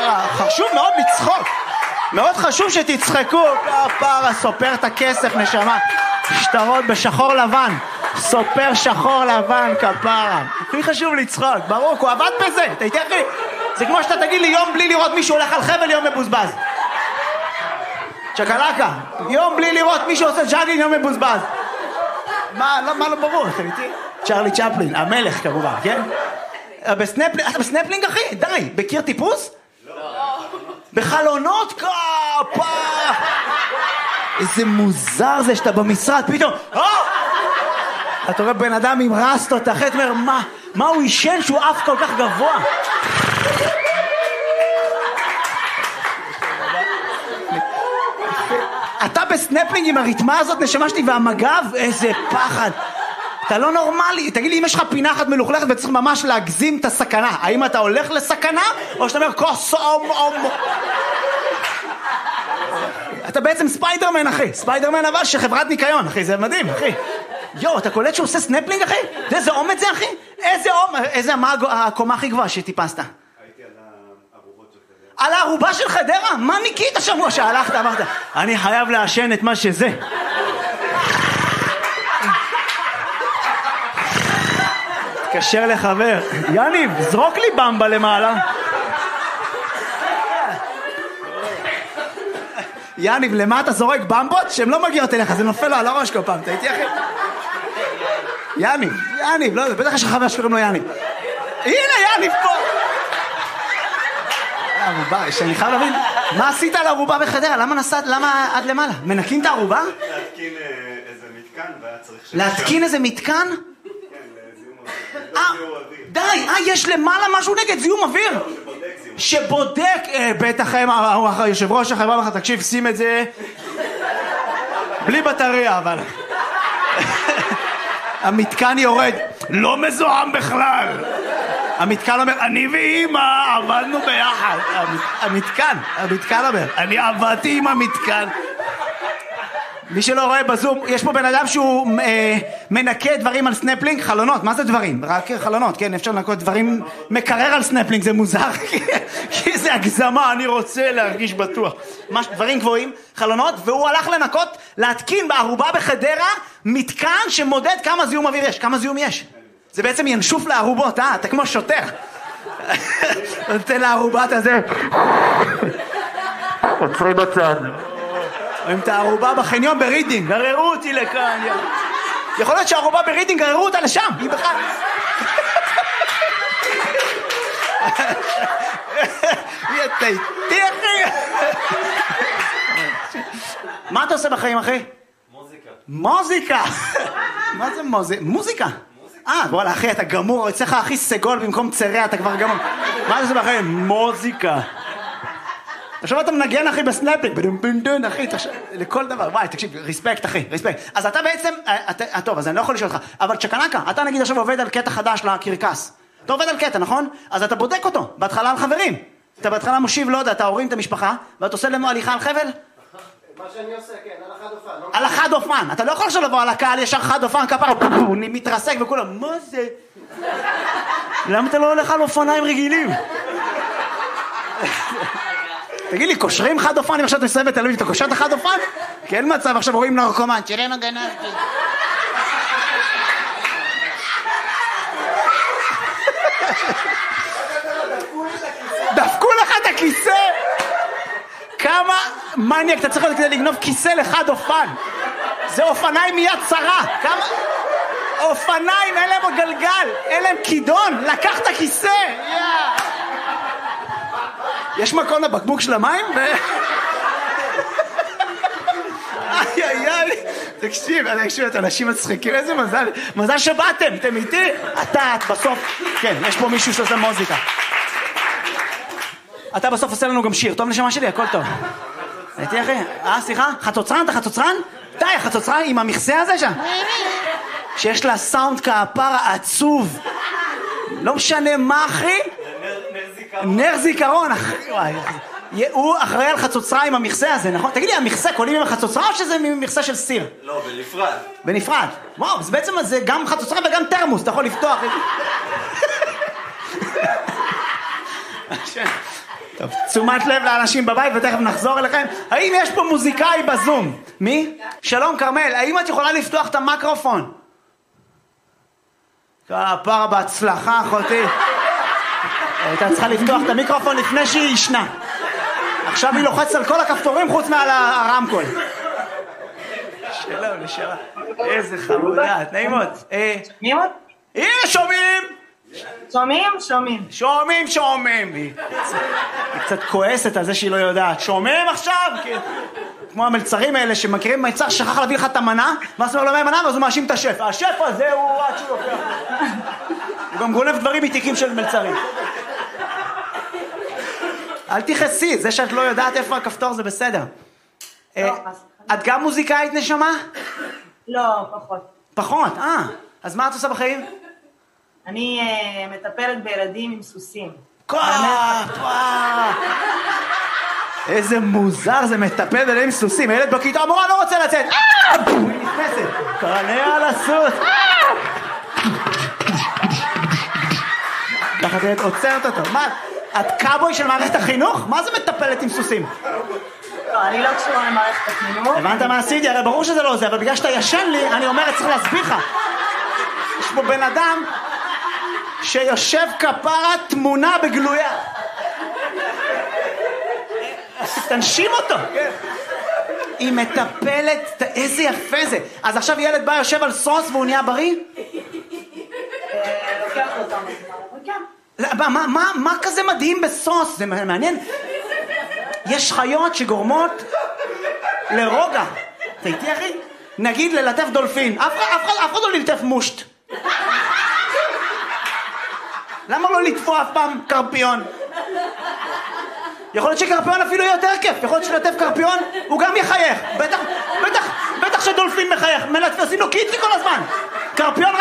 כפרה, חשוב מאוד לצחוק. מאוד חשוב שתצחקו, כפרה, סופר את הכסף, נשמה. שטרות בשחור לבן. סופר שחור לבן, כפרה. הכי חשוב לצחוק, ברור, הוא עבד בזה. אתה איתי אחי? זה כמו שאתה תגיד לי יום בלי לראות מישהו הולך על חבל, יום מבוזבז. צ'קלקה, יום בלי לראות מישהו עושה ג'אגלינג, יום מבוזבז. מה לא ברור, אתה איתי? צ'רלי צ'פלין, המלך כמובן, כן? אתה בסנפלינג אחי? די, בקיר טיפוס? לא. בחלונות כפה. איזה מוזר זה שאתה במשרד, פתאום, אתה רואה בן אדם עם רסטות, אחרי אתה אומר, מה הוא ישן שהוא אף כל כך גבוה? אתה בסנפלינג עם הריתמה הזאת, נשמה שלי, והמגב, איזה פחד. אתה לא נורמלי. תגיד לי, אם יש לך פינה אחת מלוכלכת וצריך ממש להגזים את הסכנה, האם אתה הולך לסכנה או שאתה אומר כוס אתה בעצם ספיידרמן אחי, ספיידרמן אבל שחברת ניקיון אחי, זה מדהים אחי. יו, אתה קולט שהוא עושה סנפלינג אחי? זה אומץ זה אחי? איזה מה הקומה הכי גבוהה שטיפסת? הייתי על הערובות של חדרה. על הערובה של חדרה? מה ניקית שבוע שהלכת אמרת אני חייב לעשן את מה שזה. תקשר לחבר, יניב, זרוק לי במבה למעלה. יניב, למה אתה זורק במבות? שהן לא מגיעות אליך, זה נופל לו על הראש כל פעם, אתה איתי אחי? יניב, לא, בטח יש לך חבר שקוראים לו יניב. הנה יניב פה! ערובה, שאני חייב להבין, מה עשית על הערובה בחדרה? למה עד למעלה? מנקים את הערובה? להתקין איזה מתקן והיה צריך... להתקין איזה מתקן? די, יש למעלה משהו נגד זיהום אוויר שבודק, בטח יושב ראש החברה לך, תקשיב, שים את זה בלי בטריה, אבל המתקן יורד, לא מזוהם בכלל. המתקן אומר, אני ואמא עבדנו ביחד. המתקן אומר, אני עבדתי עם המתקן. מי שלא רואה בזום, יש פה בן אדם שהוא מנקה דברים על סנפלינג, חלונות, מה זה דברים? רק חלונות, כן, אפשר לנקות דברים, מקרר על סנפלינג, זה מוזר, כי זה הגזמה, אני רוצה להרגיש בטוח. דברים גבוהים, חלונות, והוא הלך לנקות, להתקין בערובה בחדרה, מתקן שמודד כמה זיהום אוויר יש, כמה זיהום יש. זה בעצם ינשוף לערובות, אתה כמו שוטר. נותן לערובת הזה. עוצרי בצד. רואים את הערובה בחניון ברידינג, גררו אותי לכאן. יכול להיות שהערובה ברידינג גררו אותה לשם, היא בכלל. אתה איתי אחי. מה אתה עושה בחיים אחי? מוזיקה. מה זה מוזיקה? וואלה אחי אתה גמור, אצלך הכי סגול במקום צרע, אתה כבר גמור. מה אתה עושה בחיים? מוזיקה. עכשיו אתה מנגן אחי בסנפלינג, בדום אחי, לכל דבר, וואי תקשיב, ריספקט אחי, ריספקט. אז אתה בעצם, טוב אז אני לא יכול לשאול אותך, אבל צ'קנקה, אתה נגיד עכשיו עובד על קטע חדש לקרקס, אתה עובד על קטע נכון? אז אתה בודק אותו, בהתחלה על חברים, אתה בהתחלה מושיב, לא יודע, אתה הורים את המשפחה, ואתה עושה להם הליכה על חבל? מה שאני עושה, כן, על החד אופן. על החד אופן, אתה לא יכול עכשיו לבוא על הקהל ישר חד אופן, כפרה, הוא מתרסק וכולם, מה זה? למה אתה לא הולך על אופניים רגילים? תגיד לי, קושרים חד אופן, אם עכשיו אתה מסיים בתל אביב, אתה קושר את החד אופן? כי אין מצב, עכשיו רואים נרקומן, שלנו גנבתי. דפקו לך את הכיסא? כמה מניאק אתה צריך להיות כדי לגנוב כיסא לחד אופן? זה אופניים מיד צרה. כמה... אופניים, אין להם גלגל, אין להם כידון, לקח את הכיסא. יש מקום לבקבוק של המים? תקשיב, את אנשים מצחיקים, איזה מזל, מזל שבאתם, אתם איתי? אתה בסוף, כן, יש פה מישהו שעושה מוזיקה. אתה בסוף עושה לנו גם שיר, טוב נשמה שלי, הכל טוב. הייתי אחי, סליחה, חצוצרן, אתה חצוצרן? די, החצוצרן עם המכסה הזה שם. שיש לה סאונד כפרה עצוב. לא משנה מה אחי? נר זיכרון, אחי. הוא אחראי על חצוצרה עם המכסה הזה, נכון? תגיד לי, המכסה קולים עם החצוצרה או שזה מכסה של סיר? לא, בנפרד. בנפרד. וואו, אז בעצם זה גם חצוצרה וגם תרמוס, אתה יכול לפתוח. טוב, תשומת לב לאנשים בבית ותכף נחזור אליכם. האם יש פה מוזיקאי בזום? מי? שלום כרמל, האם את יכולה לפתוח את המיקרופון? כפרה בהצלחה אחותי. הייתה צריכה לפתוח את המיקרופון לפני שהיא ישנה. עכשיו היא לוחצת על כל הכפתורים חוץ מעל הרמקול. שלום, נשארה. איזה חמודה, נעימות. שומעים עוד? הנה, שומעים! שומעים. היא קצת כועסת על זה שהיא לא יודעת. שומעים עכשיו? כמו המלצרים האלה שמכירים מלצר שכח להביא לך את המנה, ואז הוא אומר לו מה המנה, ואז הוא מאשים את השף. השף הזה הוא עד שהוא לוקח. הוא גם גונב דברים מתיקים של מלצרים. אל תכעסי, זה שאת לא יודעת איפה הכפתור זה בסדר. את גם מוזיקאית נשמה? לא, פחות. פחות, אז מה את עושה בחיים? אני מטפלת בילדים עם סוסים. איזה מוזר זה מטפל בילדים עם סוסים. הילד בכיתה, המורה לא רוצה לצאת. היא נכנסת. קנה על הסוס. ככה תהיה עוצרת אותו. מה? את קאבוי של מערכת החינוך? מה זה מטפלת עם סוסים? לא, אני לא קשורה למערכת החינוך. הבנת מה עשיתי? הרי ברור שזה לא זה, אבל בגלל שאתה ישן לי, אני אומרת, צריך להסביר לך. יש פה בן אדם שיושב כפרה תמונה בגלויה. תנשים אותו. היא מטפלת, איזה יפה זה. אז עכשיו ילד בא יושב על סוס והוא נהיה בריא? לוקח אותם. מה כזה מדהים בסוס? זה מעניין. יש חיות שגורמות לרוגע. אתה איתי אחי? נגיד ללטף דולפין. אף אחד לא ללטף מושט. למה לא לטפו אף פעם קרפיון? יכול להיות שקרפיון אפילו יותר כיף. יכול להיות שלטף קרפיון הוא גם יחייך. בטח שדולפין מחייך. עושים לו קיצי כל הזמן. קרפיון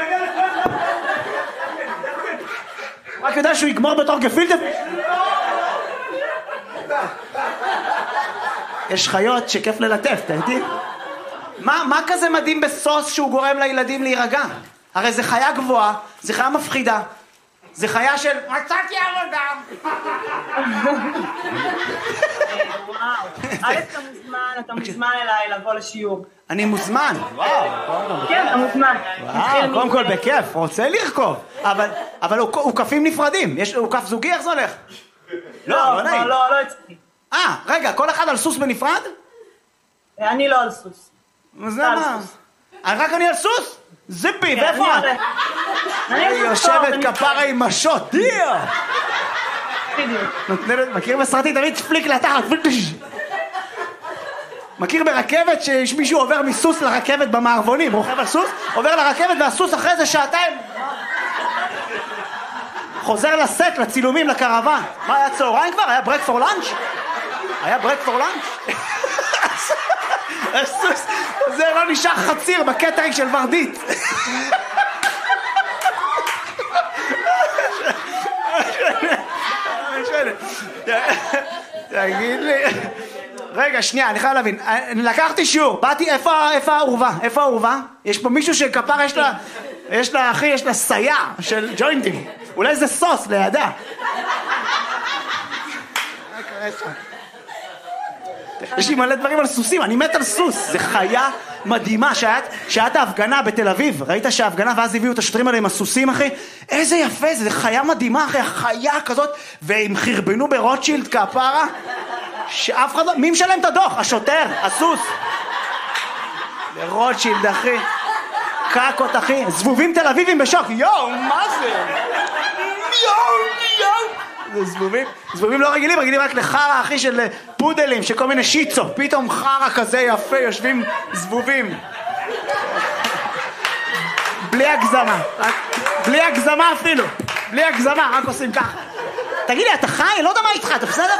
רק יודע שהוא יגמור בתור גפילטף. יש חיות שכיף ללטף, אתה איתי? מה כזה מדהים בסוס שהוא גורם לילדים להירגע? הרי זה חיה גבוהה, זה חיה מפחידה, זה חיה של מצאתי עבודה. וואו, אתה מוזמן אליי לבוא לשיעור. אני מוזמן. כן, אתה מוזמן. קודם כל בכיף, רוצה לרכוב. אבל הוא כפים נפרדים. הוא כף זוגי, איך זה הולך? לא נעים. לא הצליח. רגע, כל אחד על סוס בנפרד? אני לא על סוס. זה מה? רק אני על סוס? זיפי, ואיפה את? אני יושבת כפרה עם משות. מכיר בסרטי תמיד פליק לתחת. מכיר ברכבת שיש מישהו עובר מסוס לרכבת במערבונים, רוכב על סוס, עובר לרכבת והסוס אחרי זה שעתיים חוזר לסט, לצילומים, לקרוון. מה היה צהריים כבר? היה ברק פור לאנץ'? היה ברק פור לאנץ'? הסוס, זה לא נשאר חציר בקטרינג של ורדית. תגיד לי, רגע, שנייה, אני חייב להבין. לקחתי שיעור, באתי, איפה העורבה? איפה העורבה? יש פה מישהו שכפר יש לה, אחי, יש לה סייע של ג'וינטים. אולי זה סוס לידה. יש לי מלא דברים על סוסים, אני מת על סוס. זה חיה מדהימה. שעת ההפגנה בתל אביב, ראית שההפגנה ואז הביאו את השוטרים האלה עם הסוסים, אחי? איזה יפה זה, זה חיה מדהימה, אחי, החיה כזאת, והם חרבנו ברוטשילד כפרה, שאף אחד לא... מי משלם את הדוח? השוטר, הסוס. ברוטשילד, אחי. קקות, אחי. זבובים תל אביבים בשוק. יואו, מה זה? יואו. זה זבובים לא רגילים רק לחרה, אחי, של פודלים, של כל מיני שיצו. פתאום חרה כזה יפה, יושבים זבובים. בלי הגזמה אפילו. בלי הגזמה, רק עושים ככה. תגיד לי, אתה חי? לא יודע מה איתך, אתה בסדר?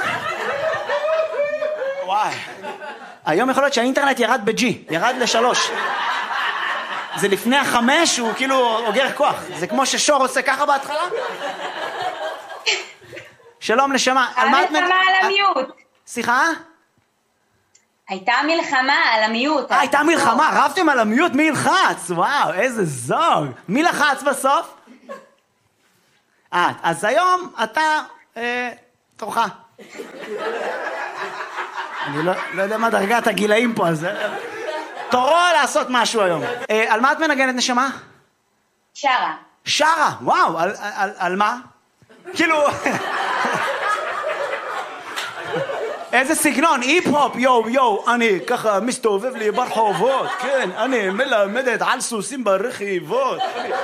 וואי. היום יכול להיות שהאינטרנט ירד ב-G, ירד ל-3. זה לפני 5, הוא כאילו אוגר כוח. זה כמו ששור עושה ככה בהתחלה. שלום נשמה. המלחמה על המיעוט. סליחה? הייתה מלחמה על המיעוט. הייתה מלחמה, רבתם על המיעוט, מי ילחץ? וואו, איזה זוג. מי לחץ בסוף? אז היום אתה תורך. אני לא יודע מה דרגת הגילאים פה, אז... תורו לעשות משהו היום. על מה את מנגנת, נשמה? שרה. שרה, וואו, על מה? כאילו... איזה סגנון, היפ-הופ, יו, אני ככה מסתובב לי ברחובות, כן, אני מלמדת על סוסים ברכיבות.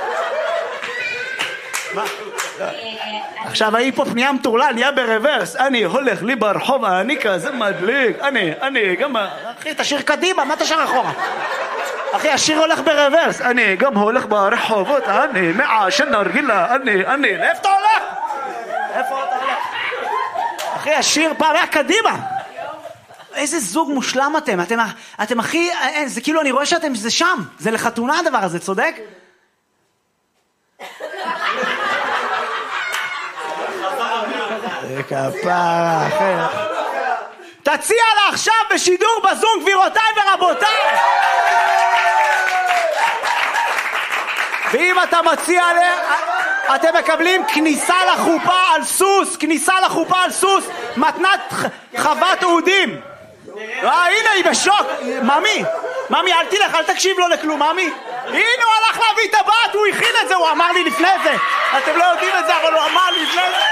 עכשיו ההיפ-הופ נהיה מטורלל, נהיה ברוורס, אני הולך לי ברחוב, אני כזה מדליק, אני גם... אחי, תשאיר קדימה, מה תשאיר אחורה? אחי, השיר הולך ברוורס, אני גם הולך ברחובות, אני מעשן נרגילה, אני... לאיפה אתה הולך? איפה אתה הולך? אחי, השיר פעם היה קדימה. איזה זוג מושלם אתם הכי... זה כאילו, אני רואה שאתם... זה שם, זה לחתונה הדבר הזה, צודק? כפרה, אחי. תציע לה עכשיו בשידור בזום, גבירותיי ורבותיי. ואם אתה מציע לה, אתם מקבלים כניסה לחופה על סוס, מתנת חוות אודים. הנה היא בשוק. ממי, אל תלך, אל תקשיב לו לכלום, ממי. הנה הוא הלך להביא את הבת, הוא הכין את זה, הוא אמר לי לפני זה. אתם לא יודעים את זה, אבל הוא אמר לי לפני זה.